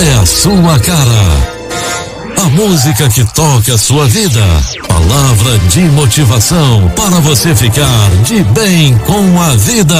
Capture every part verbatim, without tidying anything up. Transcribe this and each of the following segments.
é a sua cara. A música que toca a sua vida. Palavra de motivação para você ficar de bem com a vida.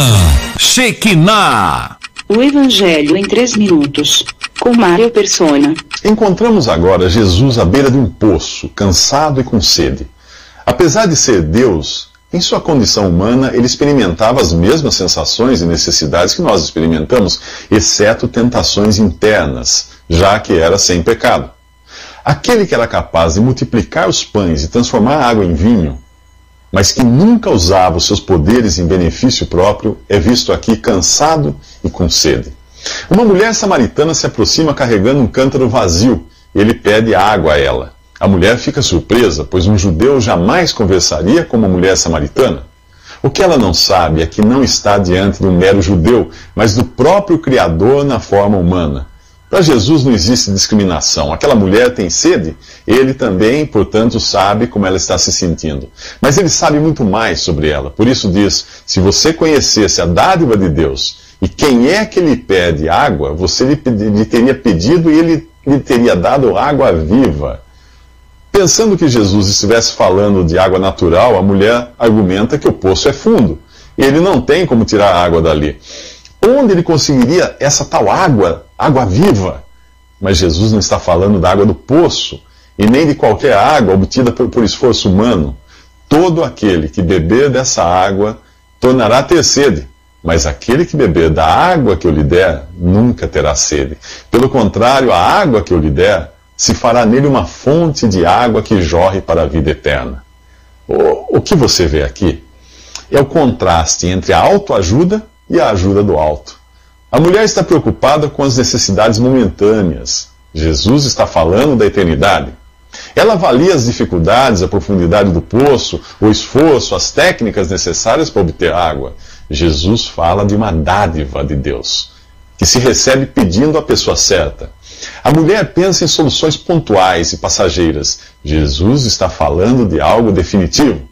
Shekinah. O Evangelho em três minutos. Com Mário Persona. Encontramos agora Jesus à beira de um poço, cansado e com sede. Apesar de ser Deus, em sua condição humana, ele experimentava as mesmas sensações e necessidades que nós experimentamos, exceto tentações internas, já que era sem pecado. Aquele que era capaz de multiplicar os pães e transformar a água em vinho, mas que nunca usava os seus poderes em benefício próprio, é visto aqui cansado e com sede. Uma mulher samaritana se aproxima carregando um cântaro vazio e ele pede água a ela. A mulher fica surpresa, pois um judeu jamais conversaria com uma mulher samaritana. O que ela não sabe é que não está diante de um mero judeu, mas do próprio Criador na forma humana. Para Jesus não existe discriminação. Aquela mulher tem sede, ele também, portanto, sabe como ela está se sentindo. Mas ele sabe muito mais sobre ela. Por isso diz, se você conhecesse a dádiva de Deus e quem é que lhe pede água, você lhe, lhe teria pedido e ele lhe teria dado água viva. Pensando que Jesus estivesse falando de água natural, a mulher argumenta que o poço é fundo. E ele não tem como tirar a água dali. Onde ele conseguiria essa tal água, água viva? Mas Jesus não está falando da água do poço, e nem de qualquer água obtida por, por esforço humano. Todo aquele que beber dessa água tornará a ter sede, mas aquele que beber da água que eu lhe der, nunca terá sede. Pelo contrário, a água que eu lhe der, se fará nele uma fonte de água que jorre para a vida eterna. O, o que você vê aqui é o contraste entre a autoajuda e a ajuda do alto. A mulher está preocupada com as necessidades momentâneas. Jesus está falando da eternidade. Ela avalia as dificuldades, a profundidade do poço, o esforço, as técnicas necessárias para obter água. Jesus fala de uma dádiva de Deus, que se recebe pedindo à pessoa certa. A mulher pensa em soluções pontuais e passageiras. Jesus está falando de algo definitivo.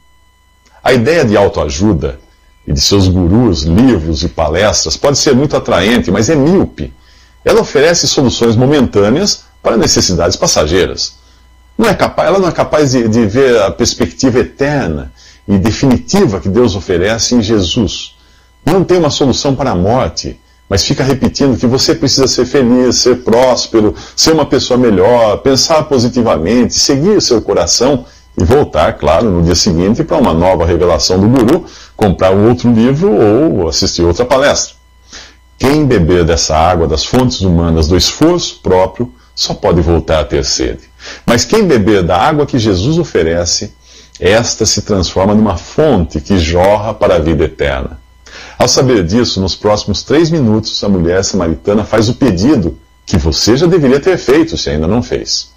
A ideia de autoajuda e de seus gurus, livros e palestras pode ser muito atraente, mas é míope. Ela oferece soluções momentâneas para necessidades passageiras. Não é capaz, ela não é capaz de, de ver a perspectiva eterna e definitiva que Deus oferece em Jesus. Não tem uma solução para a morte, mas fica repetindo que você precisa ser feliz, ser próspero, ser uma pessoa melhor, pensar positivamente, seguir seu coração e voltar, claro, no dia seguinte para uma nova revelação do guru, comprar um outro livro ou assistir outra palestra. Quem beber dessa água das fontes humanas do esforço próprio só pode voltar a ter sede. Mas quem beber da água que Jesus oferece, esta se transforma numa fonte que jorra para a vida eterna. Ao saber disso, nos próximos três minutos, a mulher samaritana faz o pedido que você já deveria ter feito se ainda não fez.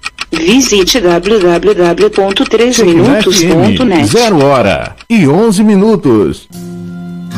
Visite w w w ponto três minutos ponto net. Zero hora e onze minutos.